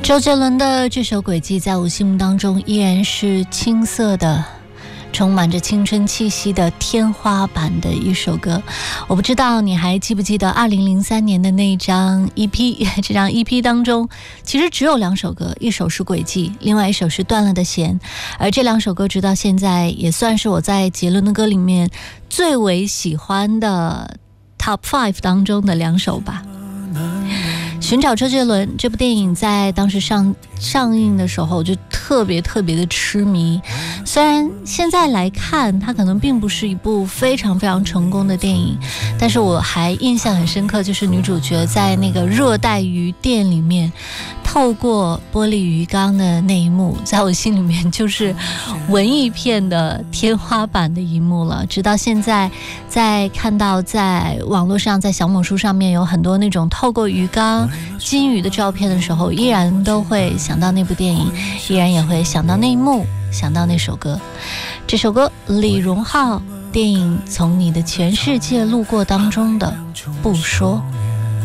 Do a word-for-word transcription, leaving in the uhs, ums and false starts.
周杰伦的这首《轨迹》在我心目当中依然是青涩的，充满着青春气息的天花板的一首歌。我不知道你还记不记得二零零三年的那张 E P， 这张 E P 当中其实只有两首歌，一首是《轨迹》，另外一首是《断了的弦》，而这两首歌直到现在也算是我在杰伦的歌里面最为喜欢的 Top 五 当中的两首吧。寻找周杰伦这部电影在当时上上映的时候，我就特别特别的痴迷。虽然现在来看它可能并不是一部非常非常成功的电影，但是我还印象很深刻，就是女主角在那个热带鱼店里面透过玻璃鱼缸的那一幕，在我心里面就是文艺片的天花板的一幕了。直到现在在看到在网络上，在小某书上面有很多那种透过鱼缸金鱼的照片的时候，依然都会想到那部电影，依然也会想到那一幕，想到那首歌。这首歌李荣浩电影《从你的全世界路过》当中的不说。